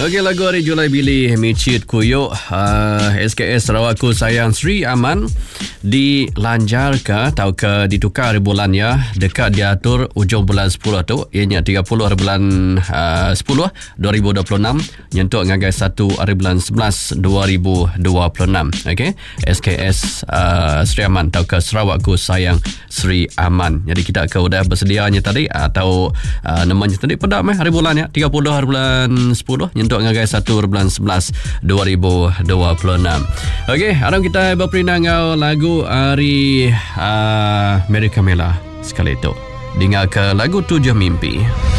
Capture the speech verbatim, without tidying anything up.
Okey, lagu hari Julai Bilih Micit Kuyuk uh, S K S Sarawakku Sayang Sri Aman dilanjar atau ke ditukar bulannya dekat diatur ujung bulan sepuluh tu, ianya tiga puluh hari bulan uh, sepuluh dua ribu dua puluh enam nyentuk ngagai satu hari bulan sebelas dua ribu dua puluh enam. Okey, S K S uh, Sri Aman atau ke Sarawakku Sayang Sri Aman. Jadi kita ke udah bersedianya tadi atau uh, namanya tadi pada meh hari bulannya tiga puluh hari bulan sepuluh nyentuk ngagai satu hari bulan sebelas dua ribu dua puluh enam. Okey, aram kita berperinang ngau lagu hari uh, Mary Camilla sekali itu. Dengar ke lagu Tujuh Mimpi.